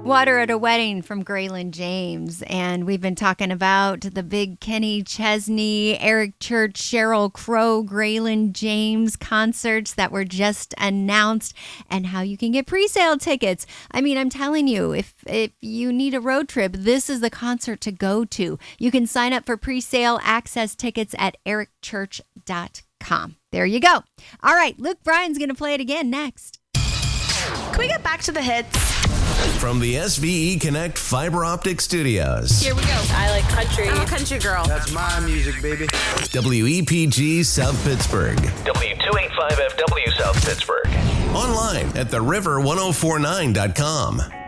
Water at a Wedding from Graylin James. And we've been talking about the big Kenny Chesney, Eric Church, Sheryl Crow, Graylin James concerts that were just announced and how you can get pre-sale tickets. I mean, I'm telling you, if you need a road trip, this is the concert to go to. You can sign up for pre-sale access tickets at ericchurch.com. There you go. All right, Luke Bryan's going to play it again next. Can we get back to the hits? From the SVE Connect Fiber Optic Studios. Here we go. I like country. I'm a country girl. That's my music, baby. WEPG South Pittsburgh. W285FW South Pittsburgh. Online at theriver1049.com.